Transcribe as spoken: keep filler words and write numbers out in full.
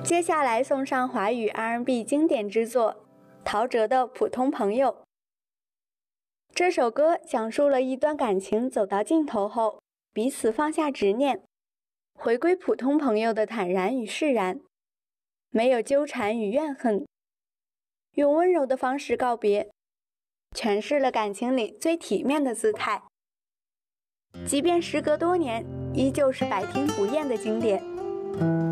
接下来送上华语 R and B 经典之作陶喆的《普通朋友》。这首歌讲述了一段感情走到尽头后，彼此放下执念，回归普通朋友的坦然与释然，没有纠缠与怨恨，用温柔的方式告别，诠释了感情里最体面的姿态。即便时隔多年，依旧是百听不厌的经典。